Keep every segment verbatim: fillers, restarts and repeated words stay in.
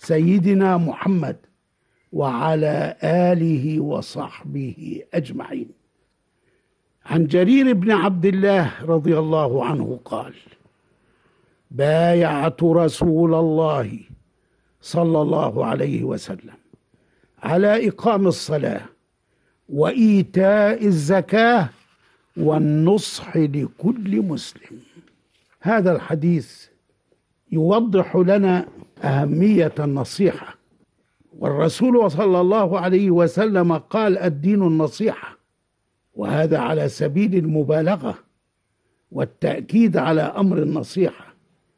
سيدنا محمد وعلى آله وصحبه أجمعين. عن جرير بن عبد الله رضي الله عنه قال: بايعت رسول الله صلى الله عليه وسلم على إقام الصلاة وإيتاء الزكاة والنصح لكل مسلم. هذا الحديث يوضح لنا أهمية النصيحة، والرسول صلى الله عليه وسلم قال: الدين النصيحة، وهذا على سبيل المبالغة والتأكيد على أمر النصيحة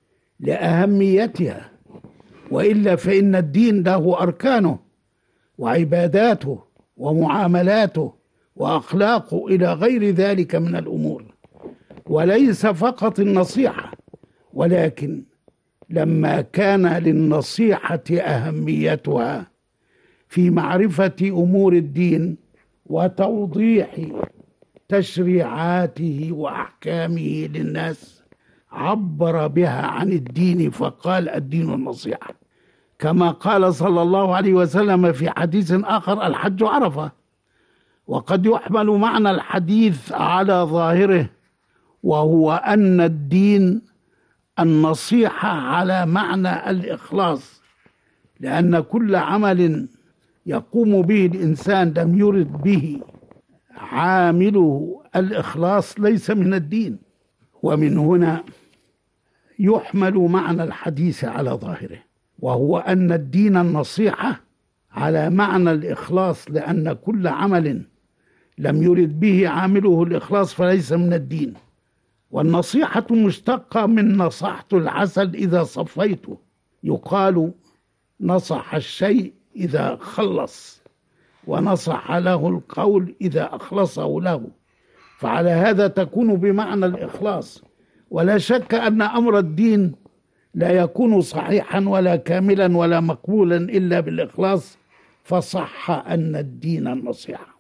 لأهميتها، وإلا فإن الدين له أركانه وعباداته ومعاملاته وأخلاقه إلى غير ذلك من الأمور، وليس فقط النصيحة، ولكن لما كان للنصيحة أهميتها في معرفة أمور الدين وتوضيح تشريعاته وأحكامه للناس، عبر بها عن الدين فقال: الدين النصيحة. كما قال صلى الله عليه وسلم في حديث آخر: الحج عرفة. وقد يحمل معنى الحديث على ظاهره، وهو أن الدين النصيحة على معنى الإخلاص، لأن كل عمل يقوم به الإنسان لم يرد به عامله الإخلاص ليس من الدين. ومن هنا يحمل معنى الحديث على ظاهره، وهو أن الدين النصيحة على معنى الإخلاص، لأن كل عمل لم يرد به عامله الإخلاص فليس من الدين. والنصيحة مشتقة من نصحت العسل إذا صفيته، يقال نصح الشيء إذا خلص، ونصح له القول إذا أخلصه له، فعلى هذا تكون بمعنى الإخلاص. ولا شك أن أمر الدين لا يكون صحيحا ولا كاملا ولا مقبولا إلا بالإخلاص، فصح أن الدين النصيحة.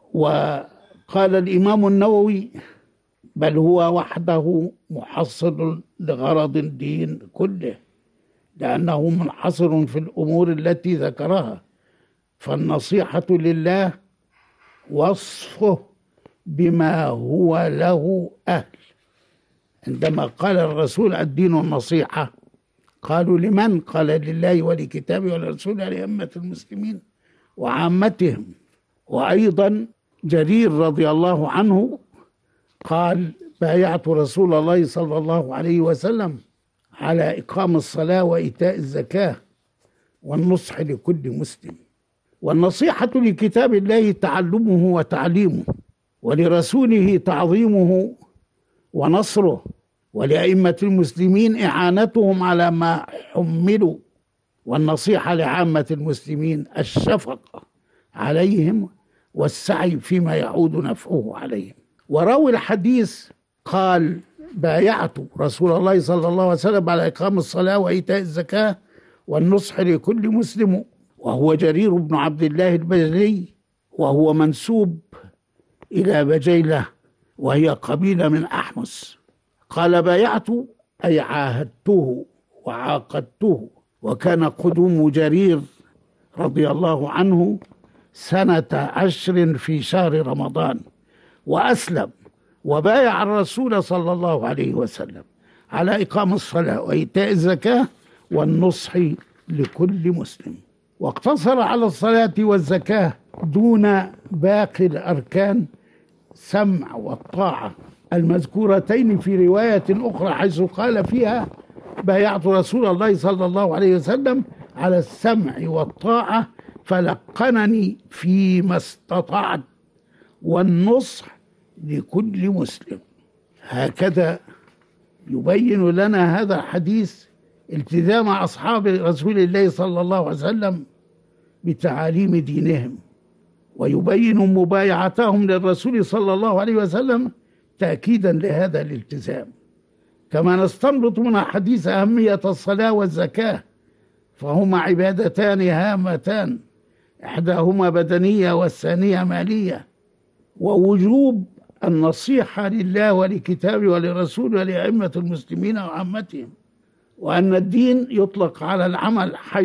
وقال الإمام النووي: بل هو وحده محصل لغرض الدين كله، لأنه منحصر في الأمور التي ذكرها. فالنصيحة لله وصفه بما هو له أهل. عندما قال الرسول: الدين النصيحة، قالوا: لمن؟ قال: لله ولكتابه ولرسوله ولأئمة المسلمين وعامتهم. وأيضا جرير رضي الله عنه قال: بايعت رسول الله صلى الله عليه وسلم على إقام الصلاة وإيتاء الزكاة والنصح لكل مسلم. والنصيحة لكتاب الله تعلمه وتعليمه، ولرسوله تعظيمه ونصره، ولأئمة المسلمين إعانتهم على ما حملوا، والنصيحة لعامة المسلمين الشفقة عليهم والسعي فيما يعود نفعه عليهم. وراوي الحديث قال: بايعت رسول الله صلى الله عليه وسلم على إقام الصلاة وإيتاء الزكاة والنصح لكل مسلم، وهو جرير بن عبد الله البجلي، وهو منسوب إلى بجيلة وهي قبيلة من أحمس. قال: بايعت أي عاهدته وعاقدته. وكان قدوم جرير رضي الله عنه سنة عشر في شهر رمضان، وأسلم وبايع الرسول صلى الله عليه وسلم على إقام الصلاة وإيتاء الزكاة والنصح لكل مسلم، واقتصر على الصلاة والزكاة دون باقي الأركان سمع والطاعة المذكورتين في رواية أخرى، حيث قال فيها: بايعت رسول الله صلى الله عليه وسلم على السمع والطاعة فلقنني فيما استطعت والنصح لكل مسلم. هكذا يبين لنا هذا الحديث التزام أصحاب رسول الله صلى الله عليه وسلم بتعاليم دينهم، ويبين مبايعتهم للرسول صلى الله عليه وسلم تأكيدا لهذا الالتزام. كما نستنبط من حديث أهمية الصلاة والزكاة، فهما عبادتان هامتان، إحداهما بدنية والثانية مالية، ووجوب النصيحة لله ولكتابه ولرسوله ولأئمة المسلمين وعامتهم، وأن الدين يطلق على العمل حي